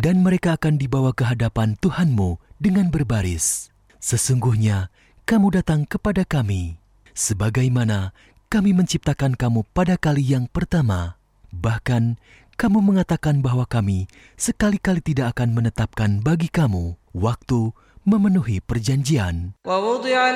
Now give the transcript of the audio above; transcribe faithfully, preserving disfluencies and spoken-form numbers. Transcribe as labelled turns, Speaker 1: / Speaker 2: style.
Speaker 1: dan mereka akan dibawa ke hadapan Tuhanmu dengan berbaris. Sesungguhnya kamu datang kepada kami, sebagaimana kami menciptakan kamu pada kali yang pertama. Bahkan kamu mengatakan bahwa kami sekali-kali tidak akan menetapkan bagi kamu waktu memenuhi perjanjian.